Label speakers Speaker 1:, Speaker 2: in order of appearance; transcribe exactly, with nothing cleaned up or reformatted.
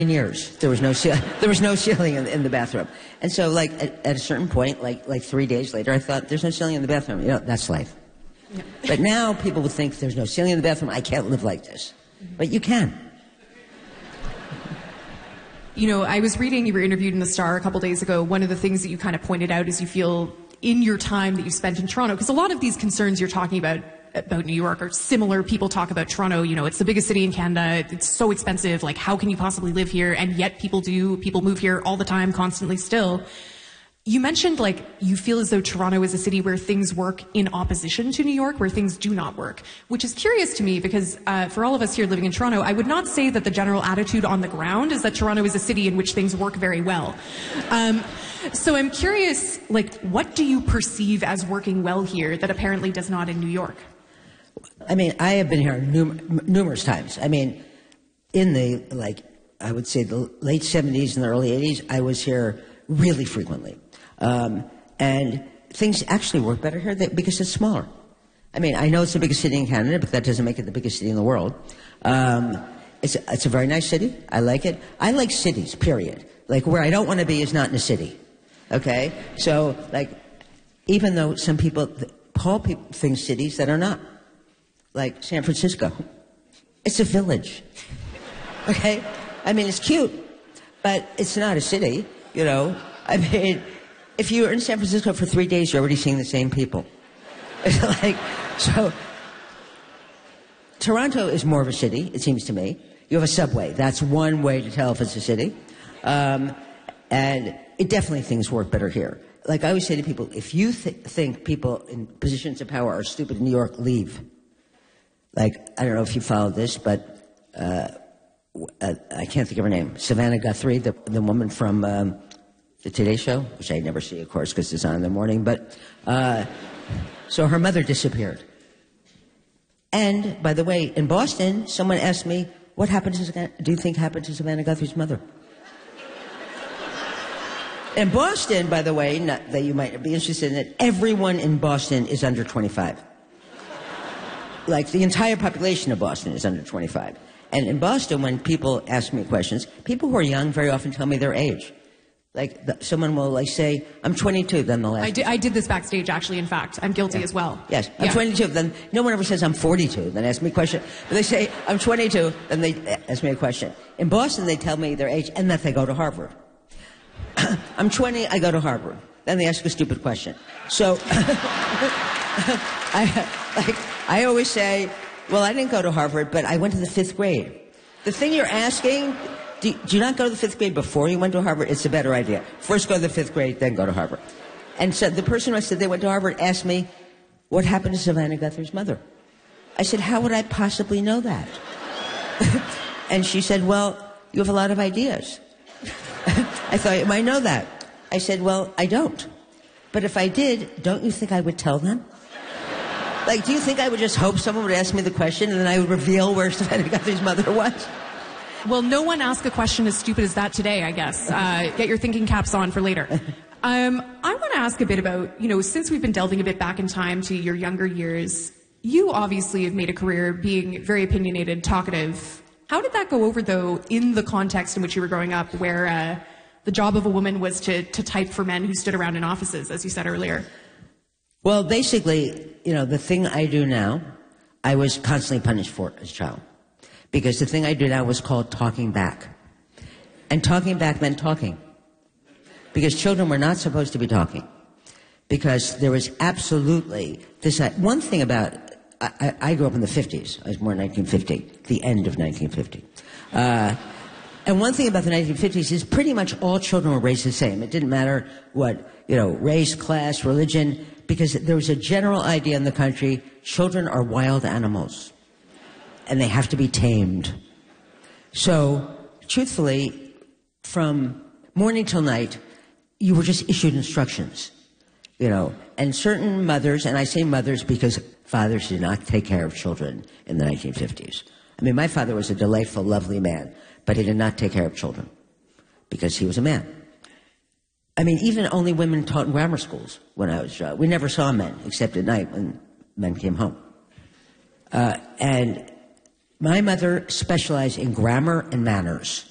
Speaker 1: years. There was no ceiling. There was no ceiling in, in the bathroom. And so, like, at, at a certain point, like, like three days later, I thought, there's no ceiling in the bathroom. You know, that's life. Yeah. But now people would think there's no ceiling in the bathroom. I can't live like this. Mm-hmm. But you can.
Speaker 2: You know, I was reading, you were interviewed in The Star a couple days ago. One of the things that you kind of pointed out is you feel in your time that you spent in Toronto, because a lot of these concerns you're talking about about New York are similar. People talk about Toronto, you know, it's the biggest city in Canada, it's so expensive, like how can you possibly live here? And yet people do, people move here all the time, constantly still. You mentioned like you feel as though Toronto is a city where things work in opposition to New York, where things do not work, which is curious to me because uh, for all of us here living in Toronto, I would not say that the general attitude on the ground is that Toronto is a city in which things work very well. Um, so I'm curious, like, what do you perceive as working well here that apparently does not in New York?
Speaker 1: I mean, I have been here num- numerous times. I mean, in the, like, I would say the late seventies and the early eighties, I was here really frequently. Um, and things actually work better here because it's smaller. I mean, I know it's the biggest city in Canada, but that doesn't make it the biggest city in the world. Um, it's, a, it's a very nice city. I like it. I like cities, period. Like, where I don't want to be is not in a city. Okay? So, like, even though some people call people things cities that are not. Like San Francisco. It's a village. Okay? I mean, it's cute, but it's not a city, you know? I mean, if you're in San Francisco for three days, you're already seeing the same people. It's like, so, Toronto is more of a city, it seems to me. You have a subway. That's one way to tell if it's a city. Um, and it definitely things work better here. Like I always say to people, if you th- think people in positions of power are stupid in New York, leave. Like, I don't know if you followed this, but uh, uh, I can't think of her name. Savannah Guthrie, the, the woman from um, the Today Show, which I never see, of course, because it's on in the morning. But uh, so her mother disappeared. And, by the way, in Boston, someone asked me, what happened to, do you think happened to Savannah Guthrie's mother? In Boston, by the way, not that you might be interested in it, everyone in Boston is under twenty-five. Like, the entire population of Boston is under twenty-five. And in Boston, when people ask me questions, people who are young very often tell me their age. Like, the, someone will, like, say, I'm twenty-two, then they'll ask
Speaker 2: I did, I did this backstage, actually, in fact. I'm guilty
Speaker 1: yeah.
Speaker 2: as well.
Speaker 1: Yes, I'm
Speaker 2: yeah.
Speaker 1: twenty-two. Then no one ever says I'm forty-two, then ask me a question. But they say, I'm twenty-two, then they ask me a question. In Boston, they tell me their age and that they go to Harvard. I'm twenty, I go to Harvard. Then they ask a stupid question. So, I, like, I always say, well, I didn't go to Harvard, but I went to the fifth grade. The thing you're asking, do, do you not go to the fifth grade before you went to Harvard? It's a better idea. First go to the fifth grade, then go to Harvard. And so the person who said they went to Harvard asked me, what happened to Savannah Guthrie's mother? I said, how would I possibly know that? And she said, well, you have a lot of ideas. I thought you might know that. I said, well, I don't. But if I did, don't you think I would tell them? Like, do you think I would just hope someone would ask me the question and then I would reveal where Savannah Guthrie's mother was?
Speaker 2: Well, no one asked a question as stupid as that today, I guess. Uh, get your thinking caps on for later. Um, I want to ask a bit about, you know, since we've been delving a bit back in time to your younger years, you obviously have made a career being very opinionated, talkative. How did that go over, though, in the context in which you were growing up, where uh, the job of a woman was to, to type for men who stood around in offices, as you said earlier?
Speaker 1: Well, basically, you know, the thing I do now, I was constantly punished for as a child. Because the thing I do now was called talking back. And talking back meant talking. Because children were not supposed to be talking. Because there was absolutely this, uh, one thing about, I, I grew up in the fifties. I was born in nineteen fifty, the end of nineteen fifty. Uh, and one thing about the nineteen fifties is pretty much all children were raised the same. It didn't matter what, you know, race, class, religion, because there was a general idea in the country, children are wild animals. And they have to be tamed. So, truthfully, from morning till night, you were just issued instructions, you know. And certain mothers, and I say mothers because fathers did not take care of children in the nineteen fifties. I mean, my father was a delightful, lovely man, but he did not take care of children because he was a man. I mean, even only women taught in grammar schools when I was uh, we never saw men except at night when men came home. Uh, and my mother specialized in grammar and manners.